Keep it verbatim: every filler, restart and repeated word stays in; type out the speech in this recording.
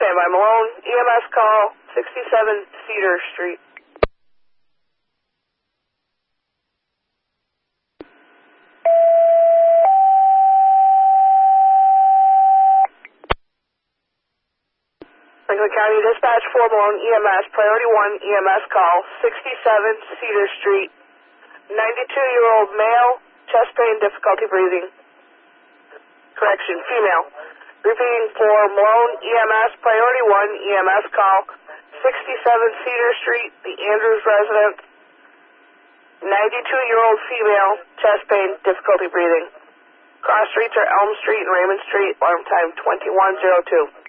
standby. Malone, E M S call, sixty-seven Cedar Street. Franklin County Dispatch four Malone, E M S, Priority one, E M S call, sixty-seven Cedar Street. ninety-two-year-old male, chest pain, difficulty breathing. Correction, female. Repeating for Malone, E M S, Priority one, E M S call, sixty-seven Cedar Street, the Andrews residence. ninety-two-year-old female, chest pain, difficulty breathing. Cross streets are Elm Street and Raymond Street, alarm time twenty-one oh two.